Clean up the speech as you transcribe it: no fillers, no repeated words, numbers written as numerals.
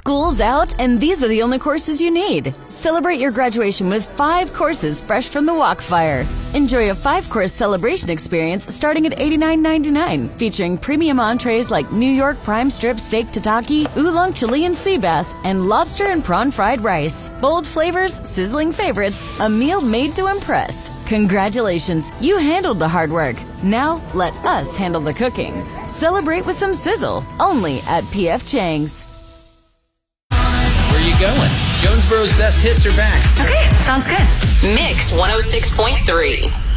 School's out, and these are the only courses you need. Celebrate your graduation with 5 courses fresh from the wok fire. Enjoy a 5-course celebration experience starting at $89.99, featuring premium entrees like New York prime strip steak tataki, oolong Chilean sea bass, and lobster and prawn fried rice. Bold flavors, sizzling favorites, a meal made to impress. Congratulations, you handled the hard work. Now, let us handle the cooking. Celebrate with some sizzle, only at P.F. Chang's. Where you going? Jonesboro's best hits are back. Okay, sounds good. Mix 106.3.